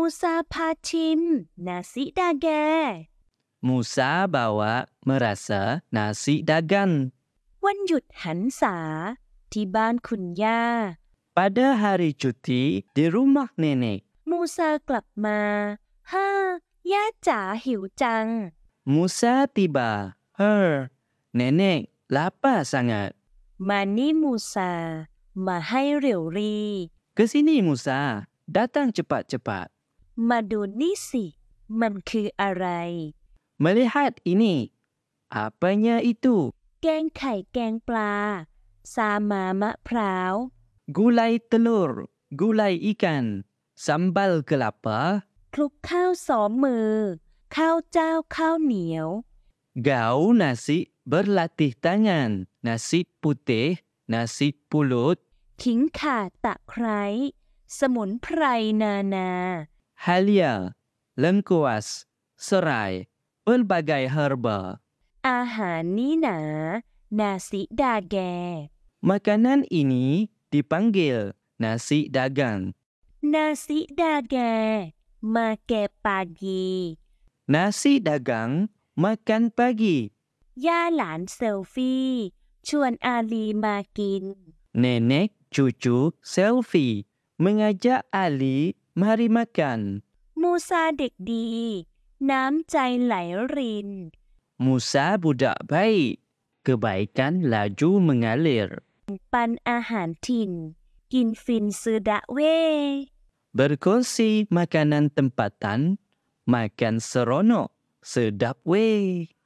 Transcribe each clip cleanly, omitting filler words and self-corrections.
Musa พาชิม nasi dagang Musa bawa merasa nasi dagang. วันหยุดหันษาที่บ้านคุณย่า Pada hari cuti di rumah nenek, มูซากลับมาฮ่าย่าจ๋าหิวจัง Musa tiba. Nenek lapar sangat. มานี่มูซา มาให้เร็วรี Ke sini Musa, datang cepat-cepat. มาดูนี่สิ มันคืออะไร Melihat ini, apanya itu? แกงไข่แกงปลา ซามามะพร้าว Gulai telur, gulai ikan, sambal kelapa, คลุกข้าวสองมือ ข้าวเจ้าข้าวเหนียว gau nasi berlatih tangan, nasi putih, nasi pulut, ขิงข่าตะไคร้สมุนไพรนานา halia, lengkuas, serai, pelbagai herba. อาหารนี้หนา นาซิดาแก Makanan ini dipanggil nasi dagang. นาซิดาแก มาแกปากี Nasi dagang makan pagi. ย่าหลานเซลฟี่ ชวนอาลีมากิน Nenek cucu selfie mengajak Ali mari makan. มูซาเด็กดี น้ำใจไหลริน Musa budak baik. Kebaikan laju mengalir. ปันอาหารถิ่น กินฟินซืดะเว Berkongsi makanan tempatan, makan seronok, sedap weh.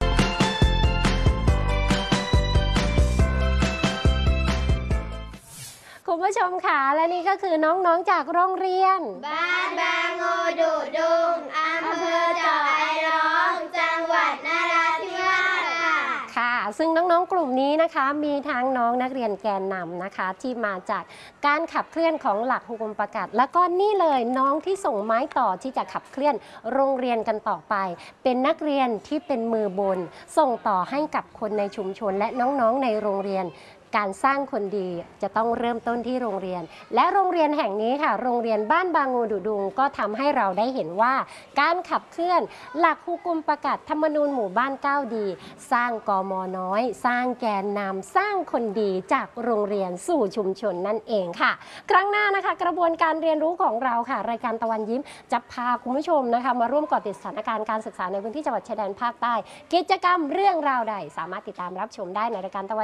คุณผู้ชมค่ะและนี่ก็คือน้องๆจากโรงเรียนบ้านบางโงดูดุงอำเภอเจาะไอร้องจังหวัดนราธิวาสค่ะค่ะซึ่งน้องๆกลุ่มนี้นะคะมีทั้งน้องนักเรียนแกนนำนะคะที่มาจากการขับเคลื่อนของหลักฮุกุมประกาศแล้วก็นี่เลยน้องที่ส่งไม้ต่อที่จะขับเคลื่อนโรงเรียนกันต่อไป เป็นนักเรียนที่เป็นมือบนส่งต่อให้กับคนในชุมชนและน้องๆในโรงเรียน การสร้างคนดีจะต้องเริ่มต้นที่โรงเรียนและโรงเรียนแห่งนี้ค่ะโรงเรียนบ้านบางงูดุดุงก็ทำให้เราได้เห็นว่าการขับเคลื่อนหลักฮุกุมประกาศธรรมนูญหมู่บ้านก้าวดี สร้างกม.น้อยสร้างแกนนำสร้างคนดีจากโรงเรียนสู่ชุมชนนั่นเองค่ะครั้งหน้านะคะกระบวนการเรียนรู้ของเราค่ะรายการตะวันยิ้มจะพาคุณผู้ชมนะคะมาร่วมเกาะติดสถานการณ์การศึกษาในพื้นที่จังหวัดชายแดนภาคใต้กิจกรรมเรื่องราวใดสามารถติดตามรับชมได้ในรายการตะวัน